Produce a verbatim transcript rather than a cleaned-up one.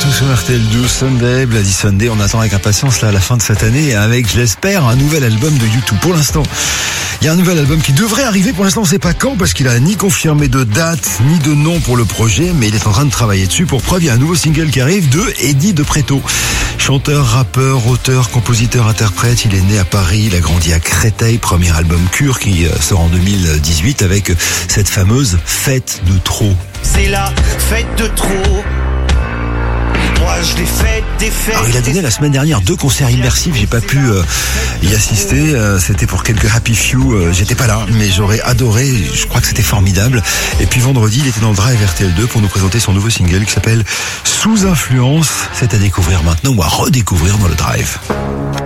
sur R T L deux, Sunday, Bloody Sunday. On attend avec impatience là, à la fin de cette année avec, je l'espère, un nouvel album de U deux. Pour l'instant, il y a un nouvel album qui devrait arriver. Pour l'instant, on ne sait pas quand parce qu'il a ni confirmé de date ni de nom pour le projet, mais il est en train de travailler dessus. Pour preuve, il y a un nouveau single qui arrive de Eddie De Pretto. Chanteur, rappeur, auteur, compositeur, interprète. Il est né à Paris, il a grandi à Créteil. Premier album Cure qui sort en deux mille dix-huit avec cette fameuse Fête de trop. C'est la fête de trop. Moi je l'ai faite des fêtes. Alors il a donné la semaine dernière deux concerts immersifs, j'ai pas pu euh, y assister, euh, c'était pour quelques happy few, euh, j'étais pas là, mais j'aurais adoré, je crois que c'était formidable. Et puis vendredi, il était dans le Drive R T L deux pour nous présenter son nouveau single qui s'appelle Sous Influence. C'est à découvrir maintenant ou à redécouvrir dans le Drive.